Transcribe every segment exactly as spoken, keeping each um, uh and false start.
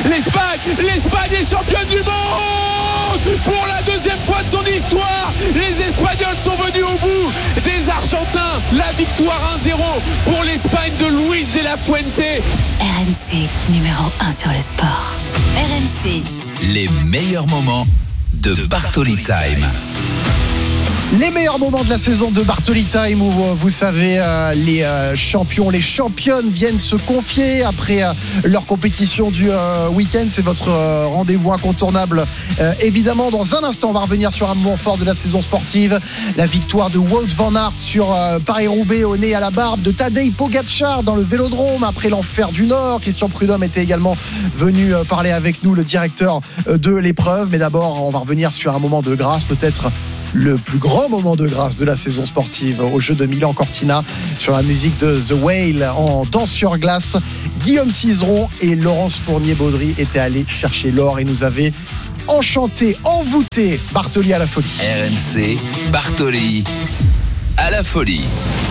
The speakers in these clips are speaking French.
l'Espagne, l'Espagne est championne du monde pour la deuxième fois de son histoire. Les Espagnols sont venus au bout des Argentins. La victoire un zéro pour l'Espagne de Luis de la Fuente. R M C, numéro un sur le sport. R M C. Les meilleurs moments de Bartoli Time. Les meilleurs moments de la saison de Bartoli Time où vous savez euh, les euh, champions, les championnes viennent se confier après euh, leur compétition du euh, week-end. C'est votre euh, rendez-vous incontournable. Euh, évidemment, dans un instant, on va revenir sur un moment fort de la saison sportive. La victoire de Wout van Aert sur euh, Paris-Roubaix au nez à la barbe, de Tadej Pogačar dans le Vélodrome après l'enfer du Nord. Christian Prudhomme était également venu euh, parler avec nous, le directeur euh, de l'épreuve. Mais d'abord, on va revenir sur un moment de grâce, peut-être le plus grand moment de grâce de la saison sportive au Jeu de Milan-Cortina, sur la musique de The Whale en danse sur glace. Guillaume Cizeron et Laurence Fournier-Baudry étaient allés chercher l'or et nous avaient enchanté, envoûté Bartoli à la folie. R M C, Bartoli à la folie.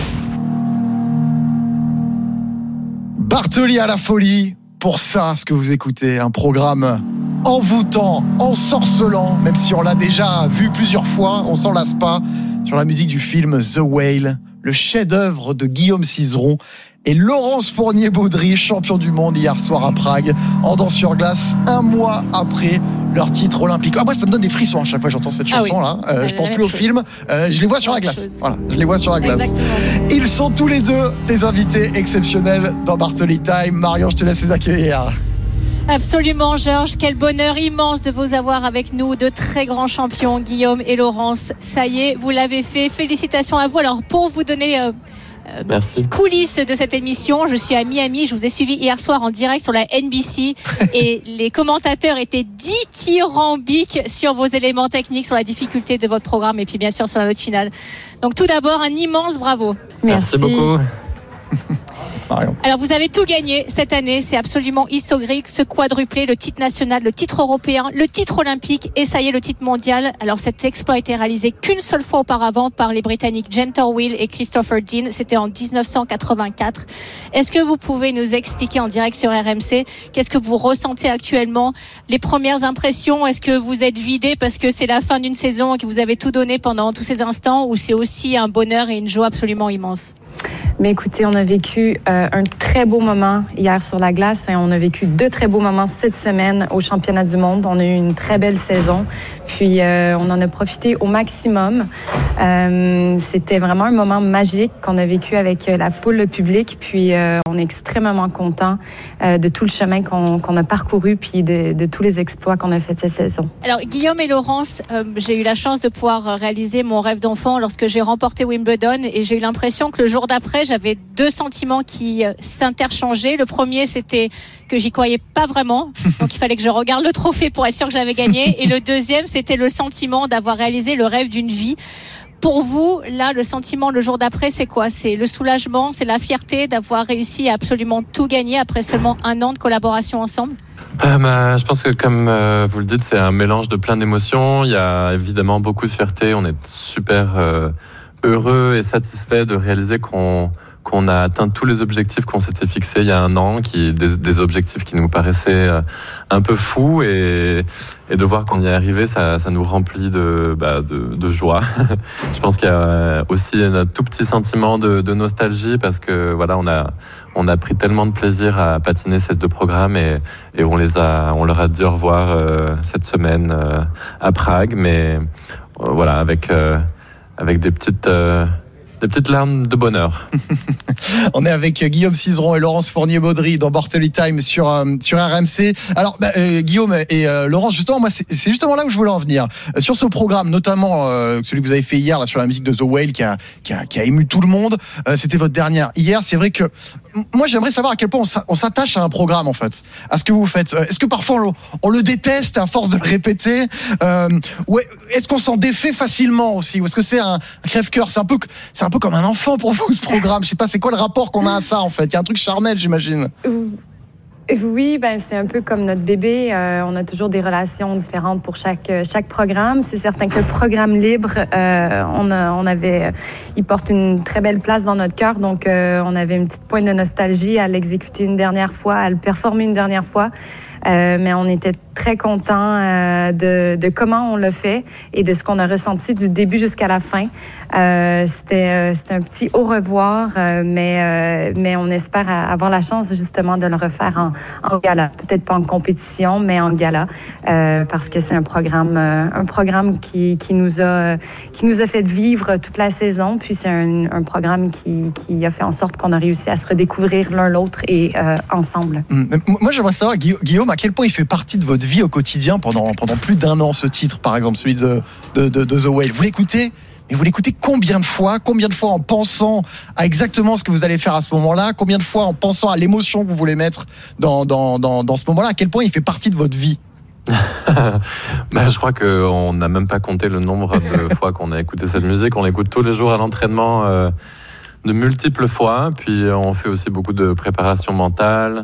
Bartoli à la folie, pour ça, ce que vous écoutez, un programme envoûtant, ensorcelant, même si on l'a déjà vu plusieurs fois, on s'en lasse pas, sur la musique du film The Whale, le chef-d'œuvre de Guillaume Cizeron et Laurence Fournier-Baudry, champion du monde hier soir à Prague, en danse sur glace, un mois après leur titre olympique. Ah, moi, ça me donne des frissons à chaque fois que j'entends cette chanson-là. Ah oui. euh, je pense plus au chose. film, euh, je les vois sur la glace. Chose. Voilà, je les vois sur la glace. Exactement. Ils sont tous les deux des invités exceptionnels dans Bartoli Time. Marion, je te laisse les accueillir. Absolument, Georges. Quel bonheur immense de vous avoir avec nous, de très grands champions, Guillaume et Laurence. Ça y est, vous l'avez fait. Félicitations à vous. Alors, pour vous donner euh, euh, petite coulisses de cette émission, je suis à Miami. Je vous ai suivi hier soir en direct sur la N B C et les commentateurs étaient dithyrambiques sur vos éléments techniques, sur la difficulté de votre programme et puis bien sûr sur la note finale. Donc, tout d'abord, un immense bravo. Merci, Merci beaucoup. Alors vous avez tout gagné cette année, c'est absolument historique, ce quadruplé, le titre national, le titre européen, le titre olympique et ça y est le titre mondial. Alors cet exploit a été réalisé qu'une seule fois auparavant par les Britanniques Jen Torwill et Christopher Dean, c'était en dix-neuf cent quatre-vingt-quatre. Est-ce que vous pouvez nous expliquer en direct sur R M C, qu'est-ce que vous ressentez actuellement, les premières impressions, est-ce que vous êtes vidé parce que c'est la fin d'une saison et que vous avez tout donné pendant tous ces instants ou c'est aussi un bonheur et une joie absolument immense? Mais écoutez, on a vécu euh, un très beau moment hier sur la glace et on a vécu deux très beaux moments cette semaine au championnat du monde. On a eu une très belle saison, puis euh, on en a profité au maximum. Euh, c'était vraiment un moment magique qu'on a vécu avec la foule, le public, puis euh, on est extrêmement content euh, de tout le chemin qu'on, qu'on a parcouru, puis de, de tous les exploits qu'on a fait cette saison. Alors Guillaume et Laurence, euh, j'ai eu la chance de pouvoir réaliser mon rêve d'enfant lorsque j'ai remporté Wimbledon et j'ai eu l'impression que le jour d'après, j'avais deux sentiments qui euh, s'interchangeaient. Le premier, c'était que j'y croyais pas vraiment, donc il fallait que je regarde le trophée pour être sûr que j'avais gagné. Et le deuxième, c'était le sentiment d'avoir réalisé le rêve d'une vie. Pour vous, là, le sentiment le jour d'après, c'est quoi? C'est le soulagement, c'est la fierté d'avoir réussi à absolument tout gagner après seulement un an de collaboration ensemble? Euh, bah, je pense que comme euh, vous le dites, c'est un mélange de plein d'émotions. Il y a évidemment beaucoup de fierté. On est super euh, heureux et satisfait de réaliser qu'on qu'on a atteint tous les objectifs qu'on s'était fixés il y a un an, qui des, des objectifs qui nous paraissaient un peu fous, et, et de voir qu'on y est arrivé, ça, ça nous remplit de, bah, de, de joie. Je pense qu'il y a aussi un tout petit sentiment de, de nostalgie parce que voilà, on a on a pris tellement de plaisir à patiner ces deux programmes et, et on les a, on leur a dit au revoir euh, cette semaine euh, à Prague, mais euh, voilà, avec euh, avec des petites euh, Des petites larmes de bonheur. On est avec Guillaume Cizeron et Laurence Fournier-Baudry dans Bartoli Time sur, euh, sur R M C. Alors, bah, euh, Guillaume et euh, Laurence, justement, moi, c'est, c'est justement là où je voulais en venir. Euh, sur ce programme, notamment euh, celui que vous avez fait hier là, sur la musique de The Whale qui a, qui a, qui a ému tout le monde, euh, c'était votre dernière hier. C'est vrai que moi, j'aimerais savoir à quel point on s'attache à un programme, en fait, à ce que vous faites. Est-ce que parfois on le, on le déteste à force de le répéter, euh, ou est-ce qu'on s'en défait facilement aussi, ou est-ce que c'est un, un crève-cœur? C'est un peu, c'est un peu comme un enfant pour vous, ce programme. Je sais pas, c'est quoi le rapport qu'on a à ça, en fait? Il y a un truc charnel, j'imagine. Oui, ben c'est un peu comme notre bébé. Euh, on a toujours des relations différentes pour chaque chaque programme. C'est certain que le programme libre, euh, on a, on avait, il porte une très belle place dans notre cœur. Donc, euh, on avait une petite pointe de nostalgie à l'exécuter une dernière fois, à le performer une dernière fois. Euh, mais on était très contents euh, de, de comment on l'a fait et de ce qu'on a ressenti du début jusqu'à la fin. Euh, c'était, euh, c'était un petit au revoir, euh, mais, euh, mais on espère avoir la chance justement de le refaire en, en gala. Peut-être pas en compétition, mais en gala, euh, parce que c'est un programme, euh, un programme qui, qui, nous a, qui nous a fait vivre toute la saison. Puis c'est un, un programme qui, qui a fait en sorte qu'on a réussi à se redécouvrir l'un l'autre et euh, ensemble. Moi, j'aimerais savoir, Guillaume, à quel point il fait partie de votre vie au quotidien pendant, pendant plus d'un an, ce titre, par exemple, celui de, de, de, de The Whale. Vous l'écoutez, mais vous l'écoutez combien de fois? Combien de fois en pensant à exactement ce que vous allez faire à ce moment-là? Combien de fois en pensant à l'émotion que vous voulez mettre dans, dans, dans, dans ce moment-là? À quel point il fait partie de votre vie? Ben, je crois qu'on n'a même pas compté le nombre de fois qu'on a écouté cette musique. On l'écoute tous les jours à l'entraînement, euh, de multiples fois. Puis on fait aussi beaucoup de préparation mentale.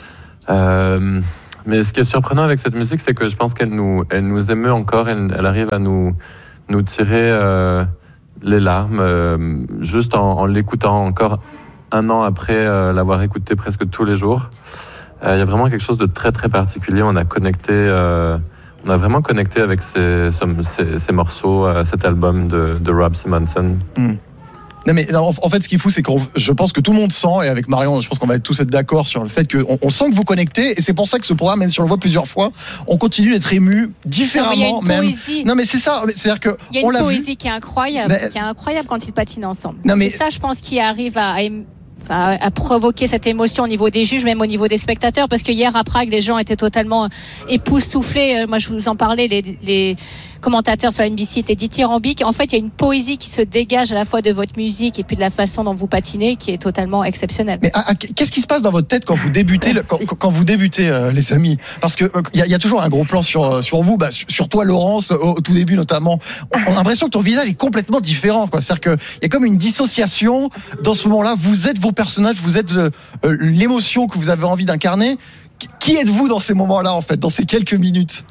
Euh, mais ce qui est surprenant avec cette musique, c'est que je pense qu'elle nous, elle nous émeut encore. Elle, elle arrive à nous, nous tirer euh, les larmes, euh, juste en, en l'écoutant encore un an après euh, l'avoir écouté presque tous les jours. Il euh, y a vraiment quelque chose de très très particulier. On a connecté, euh, on a vraiment connecté avec ces, ces, ces morceaux, euh, cet album de, de Rob Simonson. Mm. Non mais en fait, ce qui est fou, c'est que je pense que tout le monde sent, et avec Marion, je pense qu'on va tous être d'accord sur le fait qu'on on sent que vous connectez, et c'est pour ça que ce programme, même si on le voit plusieurs fois, on continue d'être ému différemment. Non, mais même. Poésie. Non mais c'est ça, c'est-à-dire que il y a on une l'a poésie vu. qui est incroyable, mais... qui est incroyable quand ils patinent ensemble. Non, mais... C'est ça, je pense, qui arrive à, à Enfin, à provoquer cette émotion au niveau des juges, même au niveau des spectateurs, parce que hier à Prague, les gens étaient totalement époustouflés. Moi, je vous en parlais, les, les commentateurs sur N B C étaient dithyrambiques. En fait, il y a une poésie qui se dégage à la fois de votre musique et puis de la façon dont vous patinez, qui est totalement exceptionnelle. Mais à, à, qu'est-ce qui se passe dans votre tête quand vous débutez, le, quand, quand vous débutez, euh, les amis? Parce que il euh, y, y a toujours un gros plan sur sur vous, bah, sur, sur toi, Laurence, au, au tout début notamment. On, on a l'impression que ton visage est complètement différent, quoi. C'est-à-dire que il y a comme une dissociation dans ce moment-là. Vous êtes vos personnages, vous êtes euh, l'émotion que vous avez envie d'incarner. Qui êtes-vous dans ces moments-là, en fait, dans ces quelques minutes?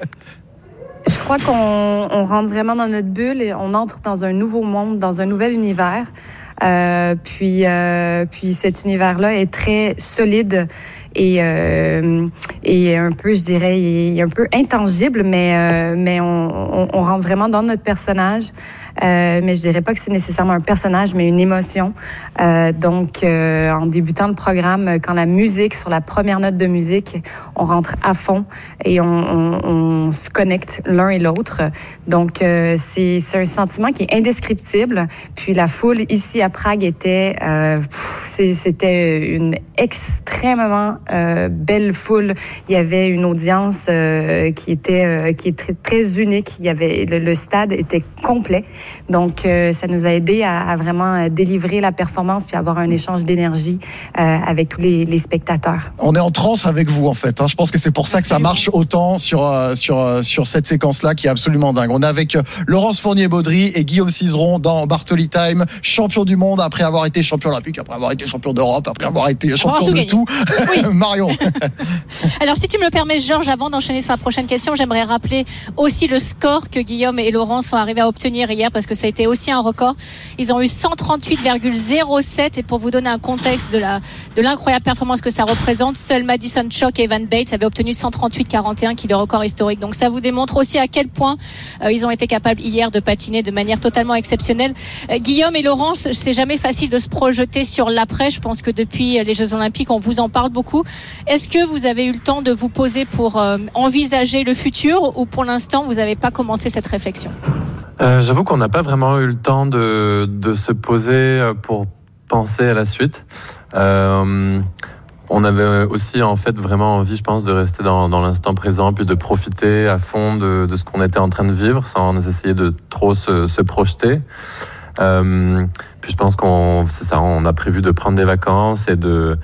Je crois qu'on on rentre vraiment dans notre bulle et on entre dans un nouveau monde, dans un nouvel univers. Euh, puis, euh, puis cet univers-là est très solide et, euh, et un peu, je dirais, il est un peu intangible, mais, euh, mais on, on, on rentre vraiment dans notre personnage. Euh, mais je dirais pas que c'est nécessairement un personnage, mais une émotion. Euh, donc, euh, en débutant le programme, quand la musique, sur la première note de musique, on rentre à fond et on, on, on se connecte l'un et l'autre. Donc, euh, c'est, c'est un sentiment qui est indescriptible. Puis la foule ici à Prague était, euh, pff, c'est, c'était une extrêmement euh, belle foule. Il y avait une audience euh, qui était euh, qui est très, très unique. Il y avait le, le stade était complet. Donc, euh, ça nous a aidé à, à vraiment délivrer la performance puis avoir un échange d'énergie euh, avec tous les, les spectateurs. On est en transe avec vous, en fait. Hein. Je pense que c'est pour ça que ça marche autant sur, euh, sur, euh, sur cette séquence-là qui est absolument dingue. On est avec euh, Laurence Fournier-Baudry et Guillaume Cizeron dans Bartoli Time, champion du monde après avoir été champion olympique, après avoir été champion d'Europe, après avoir été champion de tout. Oui. Marion. Alors, si tu me le permets, Georges, avant d'enchaîner sur la prochaine question, j'aimerais rappeler aussi le score que Guillaume et Laurence sont arrivés à obtenir hier, parce que ça a été aussi un record. Ils ont eu cent trente-huit virgule zéro sept, et pour vous donner un contexte de la de l'incroyable performance que ça représente, seul Madison Chock et Evan Bates avaient obtenu cent trente-huit virgule quarante et un, qui est le record historique. Donc ça vous démontre aussi à quel point euh, ils ont été capables hier de patiner de manière totalement exceptionnelle. Euh, Guillaume et Laurence, c'est jamais facile de se projeter sur l'après. Je pense que depuis les Jeux Olympiques, on vous en parle beaucoup. Est-ce que vous avez eu le temps de vous poser pour euh, envisager le futur, ou pour l'instant vous n'avez pas commencé cette réflexion? Euh, j'avoue qu'on n'a pas vraiment eu le temps de, de se poser pour penser à la suite. Euh, on avait aussi en fait vraiment envie, je pense, de rester dans, dans l'instant présent, puis de profiter à fond de, de ce qu'on était en train de vivre, sans essayer de trop se, se projeter. Euh, puis je pense qu'on, c'est ça, on a prévu de prendre des vacances et de,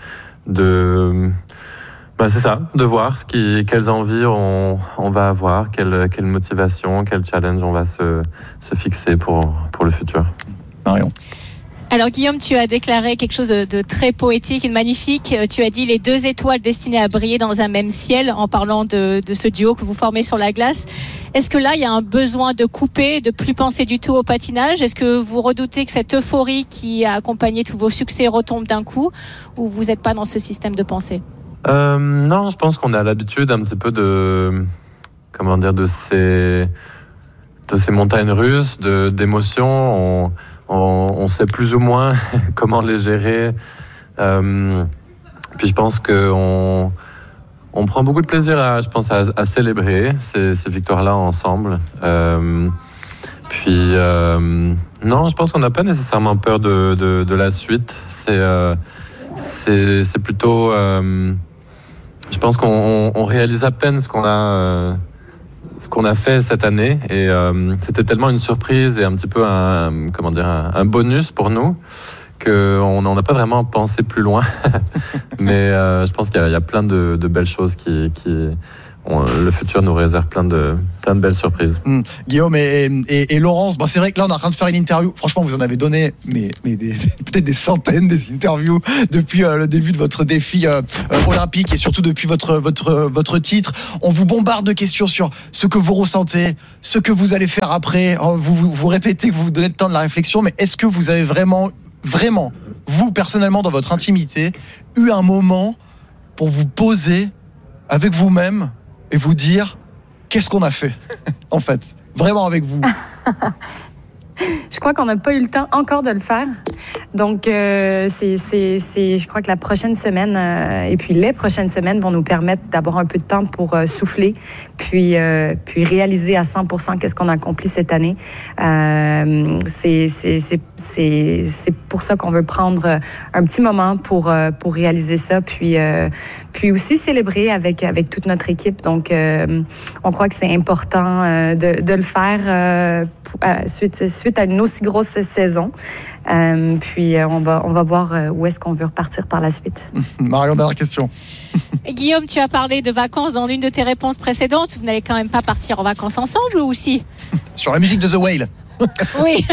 de Ben c'est ça, de voir ce qui, quelles envies on, on va avoir, quelle, quelle motivation, quel challenge on va se, se fixer pour, pour le futur. Marion. Alors Guillaume, tu as déclaré quelque chose de, de très poétique et de magnifique. Tu as dit les deux étoiles destinées à briller dans un même ciel, en parlant de, de ce duo que vous formez sur la glace. Est-ce que là, il y a un besoin de couper, de plus penser du tout au patinage? Est-ce que vous redoutez que cette euphorie qui a accompagné tous vos succès retombe d'un coup, ou vous n'êtes pas dans ce système de pensée? euh, Non, je pense qu'on a l'habitude un petit peu de, comment dire, de ces, de ces montagnes russes, de, d'émotions. On, on, on sait plus ou moins comment les gérer. Euh, puis je pense qu'on on prend beaucoup de plaisir à, je pense, à, à célébrer ces, ces victoires-là ensemble. Euh, puis euh, non, je pense qu'on n'a pas nécessairement peur de, de, de la suite. C'est, euh, c'est, c'est plutôt, euh, je pense qu'on on, on réalise à peine ce qu'on a, euh, ce qu'on a fait cette année. Et euh, c'était tellement une surprise et un petit peu un, comment dire, un, un bonus pour nous, qu'on n'en a pas vraiment pensé plus loin. Mais euh, je pense qu'il y a, il y a plein de, de belles choses qui... qui on, le futur nous réserve plein de, plein de belles surprises. Mmh. Guillaume et, et, et Laurence, bon, c'est vrai que là on est en train de faire une interview. Franchement, vous en avez donné mais, mais des, peut-être des centaines des interviews depuis euh, le début de votre défi euh, euh, olympique et surtout depuis votre, votre, votre titre. On vous bombarde de questions sur ce que vous ressentez, ce que vous allez faire après. Vous, vous, vous répétez que vous vous donnez le temps de la réflexion, mais est-ce que vous avez vraiment, vraiment, vous personnellement dans votre intimité, eu un moment pour vous poser avec vous-même et vous dire qu'est-ce qu'on a fait en fait, vraiment avec vous? Je crois qu'on n'a pas eu le temps encore de le faire. Donc, euh, c'est, c'est, c'est, je crois que la prochaine semaine euh, et puis les prochaines semaines vont nous permettre d'avoir un peu de temps pour euh, souffler, puis, euh, puis réaliser à cent pour cent qu'est-ce qu'on a accompli cette année. Euh, c'est, c'est, c'est, c'est, c'est pour ça qu'on veut prendre un petit moment pour, euh, pour réaliser ça, puis, euh, puis aussi célébrer avec, avec toute notre équipe. Donc, euh, on croit que c'est important euh, de, de le faire euh, euh, suite, suite à une aussi grosse saison. Euh, puis euh, on va on va voir euh, où est-ce qu'on veut repartir par la suite. Marion, dernière question. Guillaume, tu as parlé de vacances dans l'une de tes réponses précédentes. Vous n'allez quand même pas partir en vacances ensemble ou aussi? Sur la musique de The Whale. Oui.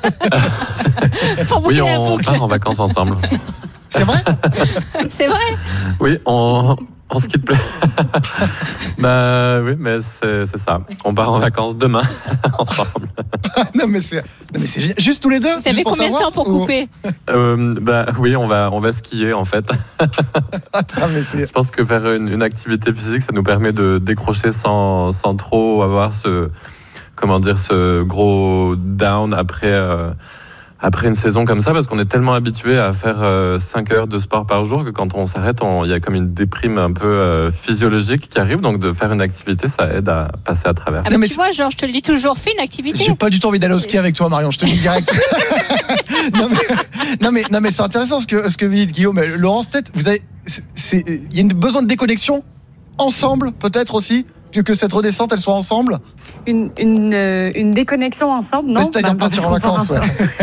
Pour oui, boucler la on boucle. part en vacances ensemble. C'est vrai? C'est vrai? Oui, on, on se quitte. Bah oui, mais c'est, c'est ça. On part en vacances demain ensemble. non mais c'est, non mais c'est juste tous les deux. Vous avez combien de temps pour ou... couper? euh, Bah oui, on va on va skier en fait. Attends, mais c'est... Je pense que faire une, une activité physique, ça nous permet de décrocher sans sans trop avoir ce comment dire ce gros down après. Euh, Après une saison comme ça, parce qu'on est tellement habitué à faire euh, cinq heures de sport par jour que quand on s'arrête, il y a comme une déprime un peu euh, physiologique qui arrive. Donc de faire une activité, ça aide à passer à travers. Ah bah, non, mais tu vois, genre, je te le dis toujours, fais une activité. J'ai pas du tout envie d'aller au ski avec toi, Marion, je te le dis direct. non, mais, non, mais, non mais c'est intéressant ce que, ce que vous dites, Guillaume. Mais Laurence, peut-être, vous avez, il y a une besoin de déconnexion ensemble, peut-être aussi, que, que cette redescente, elle soit ensemble. Une, une, une déconnexion ensemble, non? Mais c'est-à-dire bah, partir en vacances, ouais.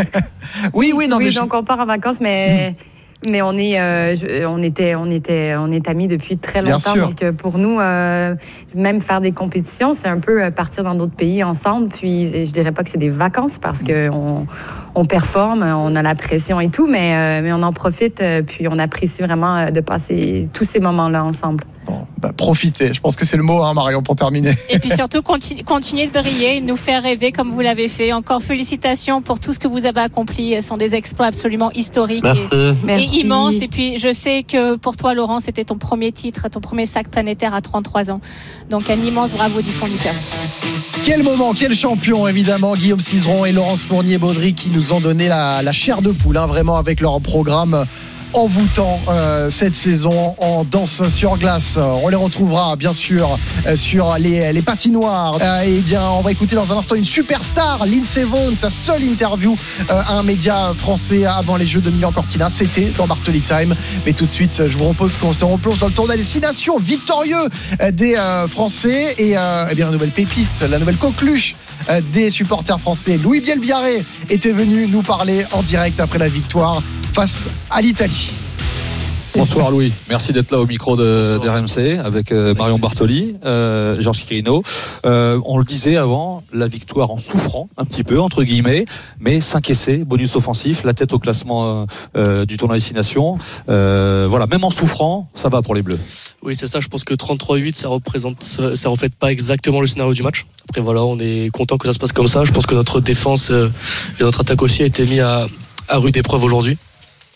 oui, oui, non, oui, mais donc je... on part en vacances, mais mmh. mais on est, euh, je, on était, on était, on est amis depuis très longtemps. Donc euh, pour nous, euh, même faire des compétitions, c'est un peu euh, partir dans d'autres pays ensemble. Puis je dirais pas que c'est des vacances parce que on, on performe, on a la pression et tout, mais euh, mais on en profite. Euh, puis on apprécie vraiment euh, de passer tous ces moments-là ensemble. Bon, bah, profitez. Je pense que c'est le mot, hein, Marion, pour terminer. Et puis surtout, continue, continuez de briller, nous faire rêver comme vous l'avez fait. Encore félicitations pour tout ce que vous avez accompli. Ce sont des exploits absolument historiques et, Merci. et immenses. Et puis, je sais que pour toi, Laurent, c'était ton premier titre, ton premier sac planétaire à trente-trois ans. Donc, un immense bravo du fond du cœur. Quel moment, quel champion, évidemment. Guillaume Cizeron et Laurence Fournier-Baudry qui nous ont donné la, la chair de poule, hein, vraiment, avec leur programme envoûtant euh, cette saison en danse sur glace. On les retrouvera bien sûr euh, sur les, les patinoires. Euh, et bien, on va écouter dans un instant une superstar, Lindsey Vonn, sa seule interview euh, à un média français avant les Jeux de Milan-Cortina. C'était dans Bartoli Time. Mais tout de suite, je vous propose qu'on se replonge dans le tournoi Destination victorieux euh, des euh, Français et, euh, et bien la nouvelle pépite, la nouvelle coqueluche euh, des supporters français. Louis Bielbiarré était venu nous parler en direct après la victoire face à l'Italie. Bonsoir Louis, merci d'être là au micro de, de R M C avec euh, Marion Bartoli, euh, Georges Quirino. Euh, on le disait avant, la victoire en souffrant un petit peu, entre guillemets, mais cinq essais, bonus offensif, la tête au classement euh, du tournoi Destination. Euh, voilà, même en souffrant, ça va pour les Bleus. Oui, c'est ça, je pense que trente-trois huit, ça représente, ça reflète pas exactement le scénario du match. Après voilà, on est content que ça se passe comme ça. Je pense que notre défense et notre attaque aussi a été mis à, à rude épreuve aujourd'hui.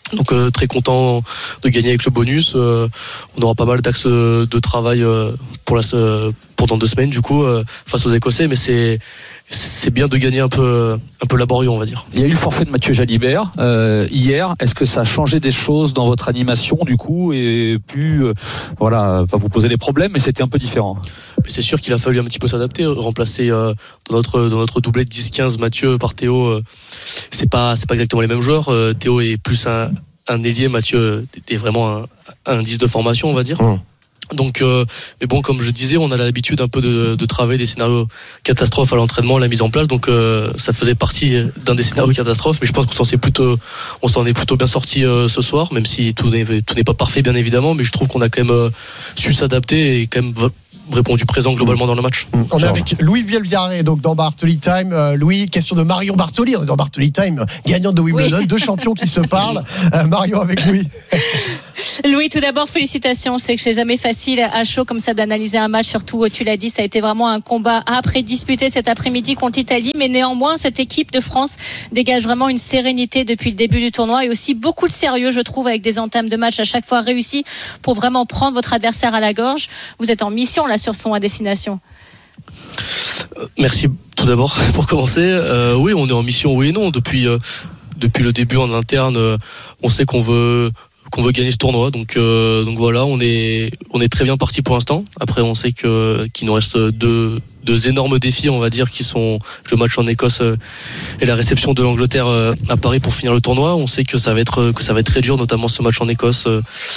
Donc euh, très content de gagner avec le bonus. Euh, on aura pas mal d'axes de travail euh, pour la pour dans deux semaines du coup euh, face aux Écossais, mais c'est c'est bien de gagner un peu un peu laborieux, on va dire. Il y a eu le forfait de Mathieu Jalibert euh, hier. Est-ce que ça a changé des choses dans votre animation du coup et pu euh, voilà pas vous poser des problèmes, mais c'était un peu différent? Mais c'est sûr qu'il a fallu un petit peu s'adapter, remplacer euh, dans notre dans notre doublé de dix quinze Mathieu par Théo. Euh, c'est pas c'est pas exactement les mêmes joueurs. Euh, Théo est plus un un ailier, Mathieu est vraiment un, un dix de formation, on va dire. Mmh. Donc, euh, mais bon, comme je disais, on a l'habitude un peu de, de travailler des scénarios catastrophes à l'entraînement, la mise en place. Donc, euh, ça faisait partie d'un des scénarios catastrophes. Mais je pense qu'on s'en est plutôt, on s'en est plutôt bien sorti euh, ce soir, même si tout n'est tout n'est pas parfait, bien évidemment. Mais je trouve qu'on a quand même euh, su s'adapter et quand même répondu présent globalement dans le match. On est avec Louis Vielviarré, donc dans Bartoli Time. Euh, Louis, question de Marion Bartoli. On est dans Bartoli Time, gagnante de Wimbledon, oui. Deux champions qui se parlent. Euh, Marion avec Louis. Louis, tout d'abord, félicitations. C'est que c'est jamais facile à chaud comme ça d'analyser un match. Surtout, tu l'as dit, ça a été vraiment un combat âpre et disputé cet après-midi contre l'Italie. Mais néanmoins, cette équipe de France dégage vraiment une sérénité depuis le début du tournoi et aussi beaucoup de sérieux, je trouve, avec des entames de match à chaque fois réussies pour vraiment prendre votre adversaire à la gorge. Vous êtes en mission là sur son à destination. Merci tout d'abord pour commencer. Euh, oui, on est en mission, oui et non. Depuis, euh, depuis le début en interne, euh, on sait qu'on veut qu'on veut gagner ce tournoi, donc euh, donc voilà, on est on est très bien parti pour l'instant. Après, on sait que qu'il nous reste deux deux énormes défis, on va dire, qui sont le match en Écosse et la réception de l'Angleterre à Paris pour finir le tournoi. On sait que ça va être que ça va être très dur, notamment ce match en Écosse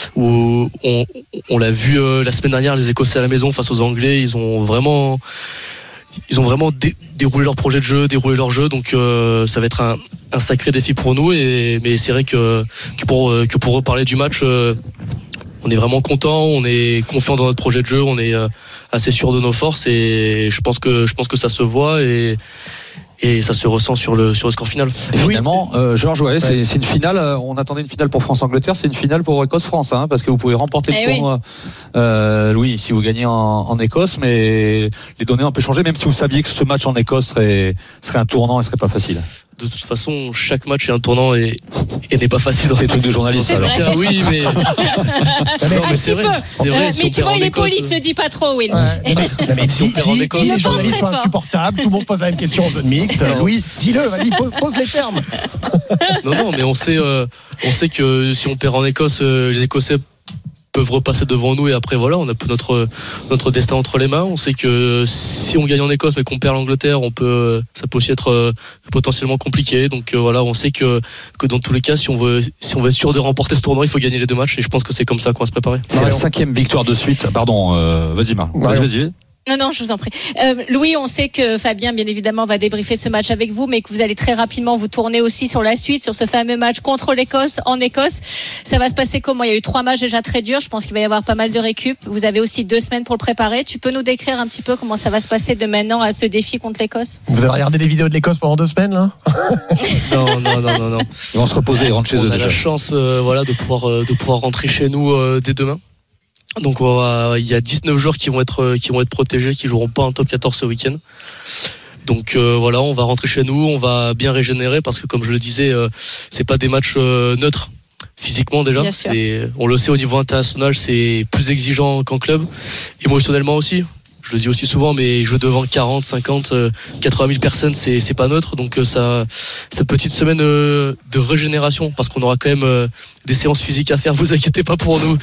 où on on l'a vu la semaine dernière, les Écossais à la maison face aux Anglais, ils ont vraiment Ils ont vraiment dé- déroulé leur projet de jeu, déroulé leur jeu, donc euh, ça va être un, un sacré défi pour nous. Et mais c'est vrai que que pour que pour reparler du match, euh, on est vraiment content, on est confiant dans notre projet de jeu, on est euh, assez sûr de nos forces et je pense que je pense que ça se voit et et ça se ressent sur le sur le score final. Et finalement, euh, Georges, ouais, ouais. C'est, c'est une finale. On attendait une finale pour France-Angleterre, c'est une finale pour Écosse-France, hein, parce que vous pouvez remporter le eh tournoi. Oui. Euh, Louis, si vous gagnez en, en Écosse, mais les données ont un peu changé, même si vous saviez que ce match en Écosse serait serait un tournant et serait pas facile. De toute façon, chaque match est un tournant et, et n'est pas facile dans ces trucs de journaliste. Alors. Ah, oui, mais non, mais c'est vrai. C'est vrai. Euh, si mais tu vois, il est Écosse, poli, ne le dis pas trop, Will. Ouais, mais, mais, mais si, si, si, si les journalistes sont insupportables, tout le monde se pose la même question en zone mixte. Louis, dis-le, vas-y, pose, pose les termes. Non, non, mais on sait, euh, on sait que si on perd en Écosse, euh, les Écossais peuvent repasser devant nous et après voilà, on a notre notre destin entre les mains. On sait que si on gagne en Écosse mais qu'on perd l'Angleterre, on peut ça peut aussi être euh, potentiellement compliqué. Donc euh, voilà, on sait que que dans tous les cas, si on veut si on veut être sûr de remporter ce tournoi, il faut gagner les deux matchs et je pense que c'est comme ça qu'on va se préparer. C'est la cinquième victoire de suite. Pardon, euh, vas-y Marc. Vas-y, vas-y. Non, non, je vous en prie. Euh, Louis, on sait que Fabien, bien évidemment, va débriefer ce match avec vous, mais que vous allez très rapidement vous tourner aussi sur la suite, sur ce fameux match contre l'Écosse, en Écosse. Ça va se passer comment ? Il y a eu trois matchs déjà très durs. Je pense qu'il va y avoir pas mal de récup. Vous avez aussi deux semaines pour le préparer. Tu peux nous décrire un petit peu comment ça va se passer de maintenant à ce défi contre l'Écosse ? Vous avez regardé des vidéos de l'Écosse pendant deux semaines, là ? Non, non, non, non, non. Ils vont se reposer et rentrer chez on eux a déjà. la chance, euh, voilà, de pouvoir, euh, de pouvoir rentrer chez nous euh, dès demain. Donc euh, il y a dix-neuf joueurs qui vont être qui vont être protégés, qui joueront pas en top quatorze ce week-end. Donc euh, voilà, on va rentrer chez nous, on va bien régénérer parce que comme je le disais, euh, c'est pas des matchs euh, neutres physiquement déjà. Et on le sait au niveau international, c'est plus exigeant qu'en club, émotionnellement aussi. Je le dis aussi souvent, mais jouer devant quarante, cinquante, quatre-vingt mille personnes, c'est, c'est pas neutre. Donc, ça, cette petite semaine de régénération, parce qu'on aura quand même des séances physiques à faire, vous inquiétez pas pour nous.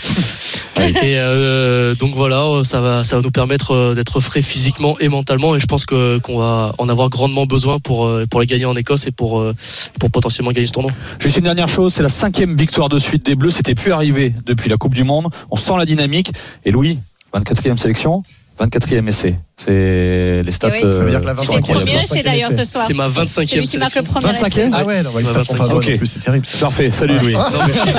Et euh, donc voilà, ça va, ça va nous permettre d'être frais physiquement et mentalement. Et je pense que, qu'on va en avoir grandement besoin pour, pour les gagner en Écosse et pour, pour potentiellement gagner ce tournoi. Juste une dernière chose, c'est la cinquième victoire de suite des Bleus. C'était plus arrivé depuis la Coupe du Monde. On sent la dynamique. Et Louis, vingt-quatrième sélection. vingt-quatrième essai. C'est les stats. Oui. Ça veut dire que la vingt-cinquième. C'est le premier essai d'ailleurs ce soir. C'est ma vingt-cinquième. C'est lui qui marque le premier essai. vingt-cinquième Ah ouais, non, les stats sont pas bonnes en plus, c'est terrible. Parfait, salut Louis. Non,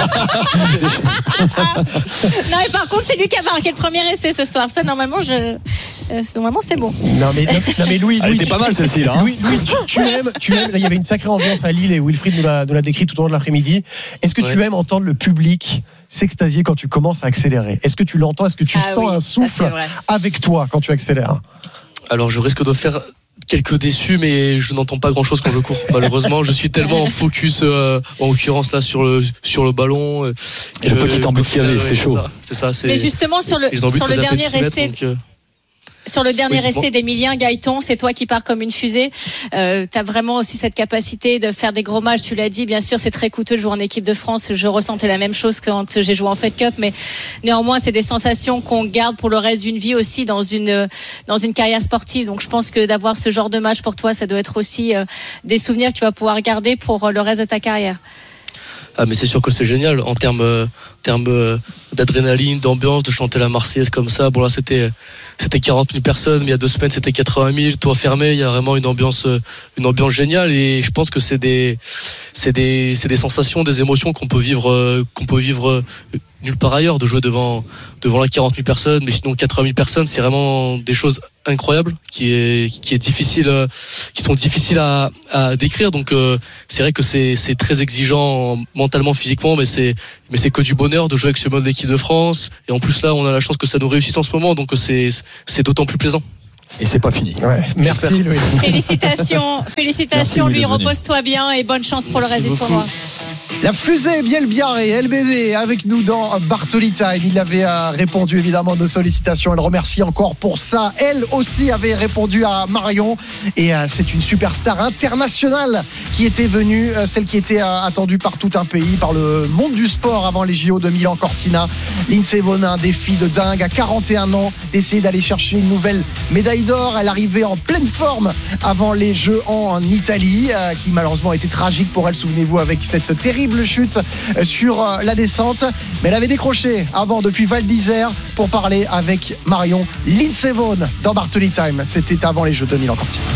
mais par contre, c'est lui qui a marqué le premier essai ce soir. Ça, normalement, je... euh, normalement c'est bon. Non, mais, non, mais Louis. Elle Louis, était tu... pas mal celle-ci là. Hein. Louis, Louis tu, tu aimes, tu aimes. Il y avait une sacrée ambiance à Lille et Wilfried nous l'a, nous l'a décrit tout au long de l'après-midi. Est-ce que ouais. tu aimes entendre le public s'extasier quand tu commences à accélérer? Est-ce que tu l'entends? Est-ce que tu ah sens oui, un souffle avec toi quand tu accélères? Alors je risque de faire quelques déçus, mais je n'entends pas grand chose quand je cours. Malheureusement, je suis tellement en focus, euh, en l'occurrence là sur le sur le ballon. Euh, que, le petit embut qu'il y avait, c'est chaud. C'est ça. C'est, mais justement sur le sur le dernier essai. Donc, euh... Sur le dernier oui, essai d'Emilien Gaëton, c'est toi qui pars comme une fusée. Euh, tu as vraiment aussi cette capacité de faire des gros matchs. Tu l'as dit, bien sûr, c'est très coûteux de jouer en équipe de France. Je ressentais la même chose quand j'ai joué en Fed Cup, mais néanmoins, c'est des sensations qu'on garde pour le reste d'une vie aussi dans une dans une carrière sportive. Donc, je pense que d'avoir ce genre de match pour toi, ça doit être aussi euh, des souvenirs que tu vas pouvoir garder pour le reste de ta carrière. Ah, mais c'est sûr que c'est génial en termes, euh, termes euh, d'adrénaline, d'ambiance, de chanter la Marseillaise comme ça. Bon, là, c'était, c'était quarante mille personnes, mais il y a deux semaines, c'était quatre-vingt mille, toit fermé. Il y a vraiment une ambiance, une ambiance géniale. Et je pense que c'est des, c'est des, c'est des sensations, des émotions qu'on peut vivre, euh, qu'on peut vivre euh, nulle part ailleurs. De jouer devant, devant la quarante mille personnes, mais sinon quatre-vingt mille personnes, c'est vraiment des choses incroyables qui est, qui est difficile, euh, qui sont difficiles à, à décrire. Donc, euh, c'est vrai que c'est, c'est très exigeant mentalement, physiquement, mais c'est, mais c'est que du bonheur de jouer avec ce mode d'équipe de France. Et en plus, là, on a la chance que ça nous réussisse en ce moment, donc c'est, c'est d'autant plus plaisant. Et c'est pas fini. Ouais, merci Louis. Félicitations, félicitations Louis, repose-toi bien et bonne chance pour merci le reste beaucoup. Du tournoi. La fusée Bielbiarré, L B B avec nous dans Bartoli Time. Il avait répondu évidemment à nos sollicitations. Elle remercie encore pour ça. Elle aussi avait répondu à Marion. Et c'est une superstar internationale qui était venue, celle qui était attendue par tout un pays, par le monde du sport avant les J O de Milan Cortina. Lindsey Vonn, un défi de dingue à quarante et un ans d'essayer d'aller chercher une nouvelle médaille d'or. Elle arrivait en pleine forme avant les Jeux en Italie, qui malheureusement était tragique pour elle. Souvenez-vous, avec cette terrible chute sur la descente, mais elle avait décroché avant depuis Val d'Isère pour parler avec Marion. Lindsey Vonn dans Bartoli Time, c'était avant les Jeux de Milan Cortina.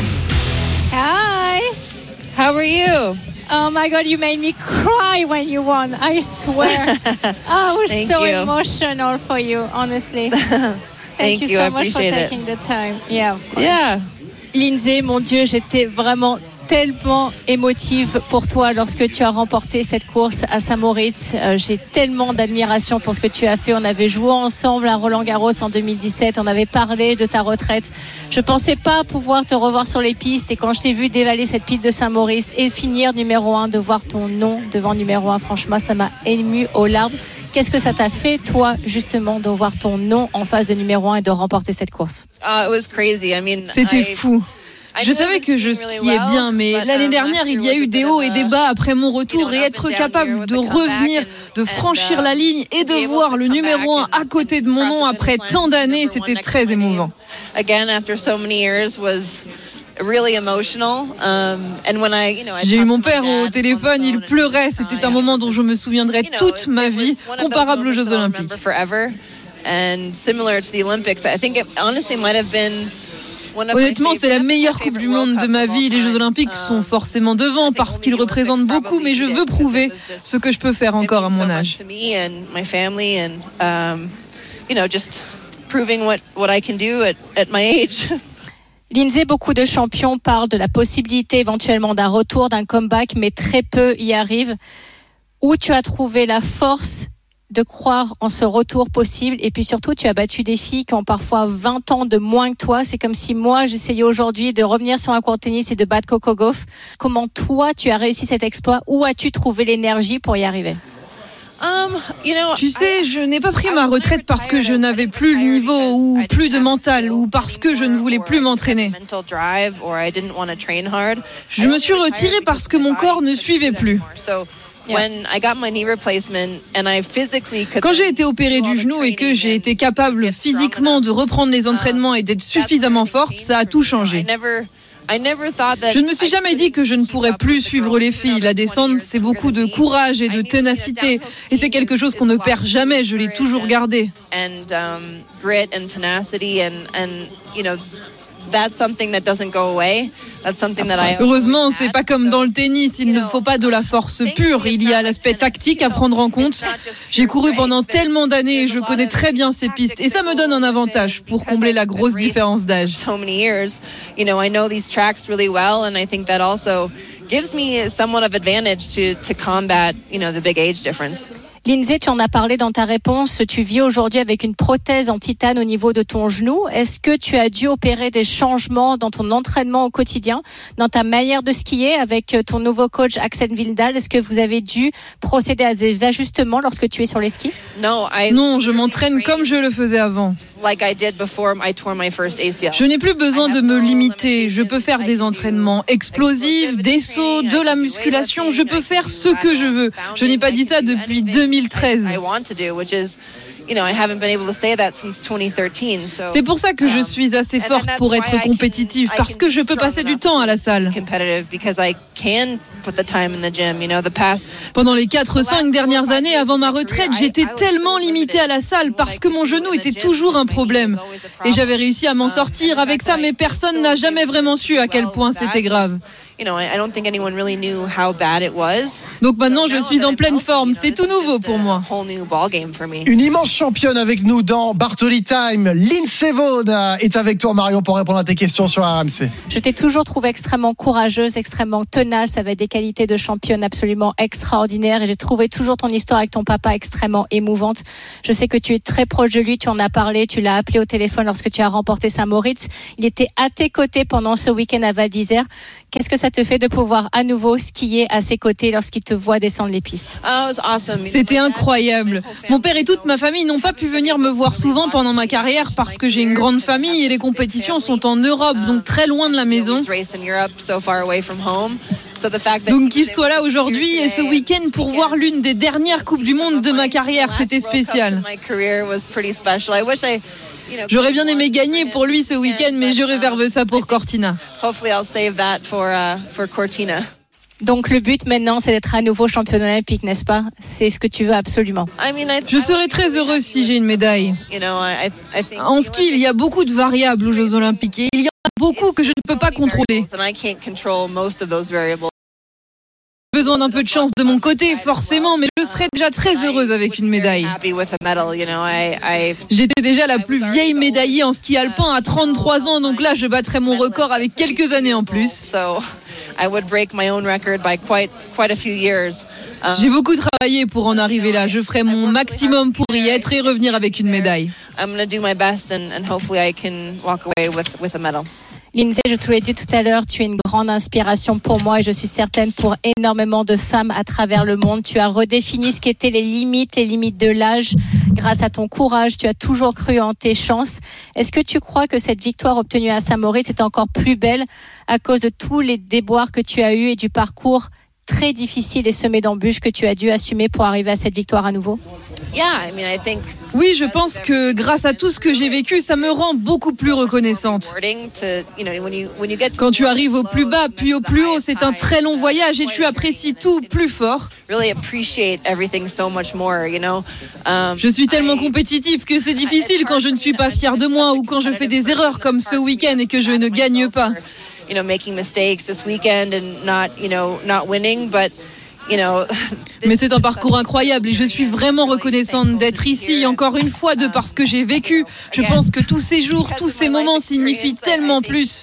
Hi, how are you? Oh my God, you made me cry when you won, I swear. I was so you. emotional for you, honestly. Thank, Thank you, you so I much for taking it. the time. Yeah, yeah. Lindsey, mon Dieu, j'étais vraiment tellement émotive pour toi lorsque tu as remporté cette course à Saint-Moritz. Euh, j'ai tellement d'admiration pour ce que tu as fait. On avait joué ensemble à Roland-Garros en deux mille dix-sept. On avait parlé de ta retraite. Je pensais pas pouvoir te revoir sur les pistes. Et quand je t'ai vu dévaler cette piste de Saint-Maurice et finir numéro un, de voir ton nom devant numéro un, franchement, ça m'a ému aux larmes. Qu'est-ce que ça t'a fait, toi, justement, de voir ton nom en face de numéro un et de remporter cette course? Uh, it was crazy. I mean, C'était I... fou. Je savais que je skiais bien, mais l'année dernière, il y a eu des hauts et des bas après mon retour, et être capable de revenir, de franchir la ligne et de voir le numéro un à côté de mon nom après tant d'années, c'était très émouvant. J'ai eu mon père au téléphone, il pleurait, c'était un moment dont je me souviendrai toute ma vie, comparable aux Jeux Olympiques. Honnêtement, c'est la meilleure Coupe du Monde de ma vie. Les Jeux Olympiques sont forcément devant parce qu'ils représentent beaucoup, mais je veux prouver ce que je peux faire encore à mon âge. Lindsey, beaucoup de champions parlent de la possibilité éventuellement d'un retour, d'un comeback, mais très peu y arrivent. Où tu as trouvé la force de croire en ce retour possible, et puis surtout tu as battu des filles qui ont parfois vingt ans de moins que toi. C'est comme si moi j'essayais aujourd'hui de revenir sur un court de tennis et de battre Coco Gauff. Comment toi tu as réussi cet exploit? Où as-tu trouvé l'énergie pour y arriver? Um, you know, tu sais, je n'ai pas pris ma retraite parce que je n'avais plus le niveau ou plus de mental ou parce que je ne voulais plus m'entraîner. Je me suis retirée parce que mon corps ne suivait plus. Quand j'ai été opérée du genou et que j'ai été capable physiquement de reprendre les entraînements et d'être suffisamment forte, ça a tout changé. Je ne me suis jamais dit que je ne pourrais plus suivre les filles. La descente, c'est beaucoup de courage et de ténacité. Et c'est quelque chose qu'on ne perd jamais, je l'ai toujours gardé. Heureusement, c'est pas comme dans le tennis, il ne faut pas de la force pure, il y a l'aspect tactique à prendre en compte. J'ai couru pendant tellement d'années et je connais très bien ces pistes et ça me donne un avantage pour combler la grosse différence d'âge. Lindsay, tu en as parlé dans ta réponse. Tu vis aujourd'hui avec une prothèse en titane au niveau de ton genou. Est-ce que tu as dû opérer des changements dans ton entraînement au quotidien, dans ta manière de skier avec ton nouveau coach Axel Wildal? Est-ce que vous avez dû procéder à des ajustements lorsque tu es sur les skis? Non, je m'entraîne comme je le faisais avant. Je n'ai plus besoin de me limiter. Je peux faire des entraînements explosifs, des sauts, de la musculation. Je peux faire ce que je veux. Je n'ai pas dit ça depuis deux mille treize. C'est pour ça que je suis assez forte pour être compétitive, parce que je peux passer du temps à la salle. Pendant les quatre cinq dernières années avant ma retraite, j'étais tellement limitée à la salle parce que mon genou était toujours un problème. Et j'avais réussi à m'en sortir avec ça, mais personne n'a jamais vraiment su à quel point c'était grave. Donc maintenant, je suis en pleine forme. C'est tout nouveau pour moi. Une immense championne avec nous dans Bartoli Time. Lindsay Vonn est avec toi, Marion, pour répondre à tes questions sur R M C. Je t'ai toujours trouvée extrêmement courageuse, extrêmement tenace, avec des qualités de championne absolument extraordinaires. Et j'ai trouvé toujours ton histoire avec ton papa extrêmement émouvante. Je sais que tu es très proche de lui. Tu en as parlé. Tu l'as appelé au téléphone lorsque tu as remporté Saint-Moritz. Il était à tes côtés pendant ce week-end à Val d'Isère. Qu'est-ce que ça te fait de pouvoir à nouveau skier à ses côtés lorsqu'il te voit descendre les pistes? C'était incroyable. Mon père et toute ma famille n'ont pas pu venir me voir souvent pendant ma carrière parce que j'ai une grande famille et les compétitions sont en Europe, donc très loin de la maison. Donc qu'il soit là aujourd'hui et ce week-end pour voir l'une des dernières Coupes du Monde de ma carrière, c'était spécial. J'aurais bien aimé gagner pour lui ce week-end, mais je réserve ça pour Cortina. Donc le but maintenant, c'est d'être à nouveau championne olympique, n'est-ce pas? C'est ce que tu veux absolument. Je serais très heureuse si j'ai une médaille. En ski, il y a beaucoup de variables aux Jeux olympiques et il y en a beaucoup que je ne peux pas contrôler. J'ai besoin d'un peu de chance de mon côté, forcément, mais je serais déjà très heureuse avec une médaille. J'étais déjà la plus vieille médaillée en ski alpin à trente-trois ans, donc là, je battrais mon record avec quelques années en plus. J'ai beaucoup travaillé pour en arriver là. Je ferai mon maximum pour y être et revenir avec une médaille. Lindsay, je te l'ai dit tout à l'heure, tu es une grande inspiration pour moi et je suis certaine pour énormément de femmes à travers le monde. Tu as redéfini ce qu'étaient les limites, les limites de l'âge. Grâce à ton courage, tu as toujours cru en tes chances. Est-ce que tu crois que cette victoire obtenue à Saint-Moritz est encore plus belle à cause de tous les déboires que tu as eus et du parcours très difficile et semé d'embûches que tu as dû assumer pour arriver à cette victoire à nouveau? Oui, je pense que grâce à tout ce que j'ai vécu, ça me rend beaucoup plus reconnaissante. Quand tu arrives au plus bas, puis au plus haut, c'est un très long voyage et tu apprécies tout plus fort. Je suis tellement compétitive que c'est difficile quand je ne suis pas fière de moi ou quand je fais des erreurs comme ce week-end et que je ne gagne pas. You know, making mistakes this weekend and not, you know, not winning, but you know. Mais c'est un parcours incroyable et je suis vraiment reconnaissante d'être ici encore une fois de par ce que j'ai vécu. Je pense que tous ces jours, tous ces moments signifient tellement plus.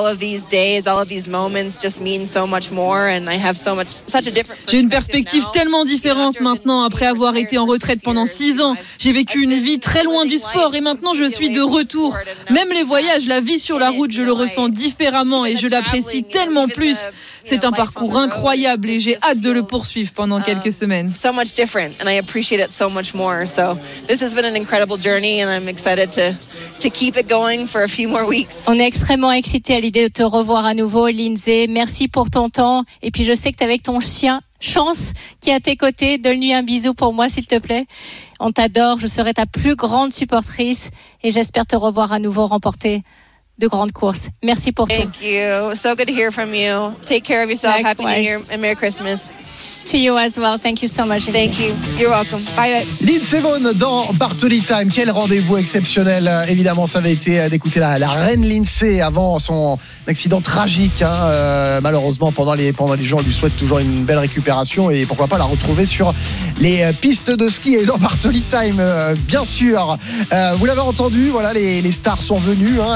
J'ai une perspective tellement différente maintenant après avoir été en retraite pendant six ans. J'ai vécu une vie très loin du sport et maintenant je suis de retour. Même les voyages, la vie sur la route, je le ressens différemment et je l'apprécie tellement plus. C'est un parcours incroyable et j'ai hâte de le poursuivre pendant quelques semaines. So much different and I appreciate it so much more. So this has been an incredible journey and I'm excited to to keep it going for a few more weeks. On est extrêmement excités à l'idée de te revoir à nouveau, Lindsay. Merci pour ton temps et puis je sais que tu es avec ton chien Chance qui est à tes côtés. Donne-lui un bisou pour moi s'il te plaît. On t'adore, je serai ta plus grande supportrice et j'espère te revoir à nouveau remporter de grandes courses. Merci pour tout. Thank you. So good to hear from you. Take care of yourself. Likewise. Happy New Year and Merry Christmas. To you as well. Thank you so much. Thank you. You're welcome. Bye. Lindsay Vonn dans Bartoli Time. Quel rendez-vous exceptionnel. Évidemment, ça avait été d'écouter la, la reine Lindsay avant son accident tragique. Hein. Euh, malheureusement, pendant les, pendant les jours, on lui souhaite toujours une belle récupération et pourquoi pas la retrouver sur les pistes de ski et dans Bartoli Time, euh, bien sûr. Euh, vous l'avez entendu, voilà, les, les stars sont venues, hein, les champions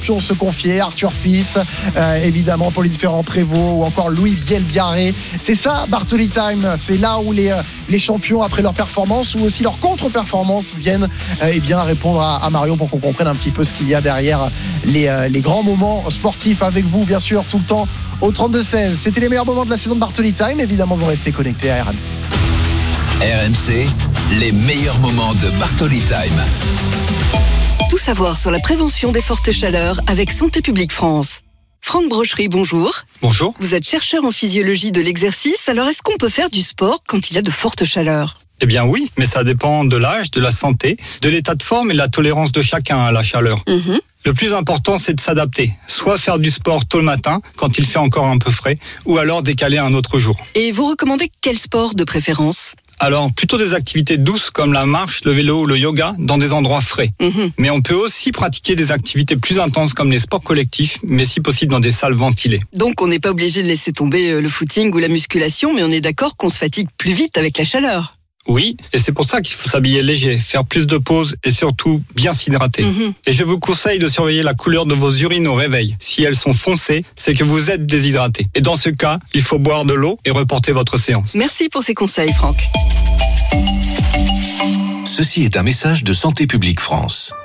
champions se confier. Arthur Fils, euh, évidemment Pauline Ferrand-Prévot ou encore Louis Biel-Biarré. C'est ça Bartoli Time, c'est là où les, les champions après leur performance ou aussi leur contre-performance viennent euh, eh bien, répondre à, à Marion pour qu'on comprenne un petit peu ce qu'il y a derrière les, euh, les grands moments sportifs avec vous bien sûr tout le temps au trente-deux seize. C'était les meilleurs moments de la saison de Bartoli Time. Évidemment vous restez connectés à R M C. R M C, les meilleurs moments de Bartoli Time. Tout savoir sur la prévention des fortes chaleurs avec Santé publique France. Franck Brochery, bonjour. Bonjour. Vous êtes chercheur en physiologie de l'exercice, alors est-ce qu'on peut faire du sport quand il y a de fortes chaleurs ? Eh bien oui, mais ça dépend de l'âge, de la santé, de l'état de forme et de la tolérance de chacun à la chaleur. Mmh. Le plus important, c'est de s'adapter. Soit faire du sport tôt le matin, quand il fait encore un peu frais, ou alors décaler un autre jour. Et vous recommandez quel sport de préférence ? Alors, plutôt des activités douces comme la marche, le vélo ou le yoga dans des endroits frais. Mmh. Mais on peut aussi pratiquer des activités plus intenses comme les sports collectifs, mais si possible dans des salles ventilées. Donc on n'est pas obligé de laisser tomber le footing ou la musculation, mais on est d'accord qu'on se fatigue plus vite avec la chaleur. Oui, et c'est pour ça qu'il faut s'habiller léger, faire plus de pauses et surtout bien s'hydrater. Mmh. Et je vous conseille de surveiller la couleur de vos urines au réveil. Si elles sont foncées, c'est que vous êtes déshydraté. Et dans ce cas, il faut boire de l'eau et reporter votre séance. Merci pour ces conseils, Franck. Ceci est un message de Santé publique France.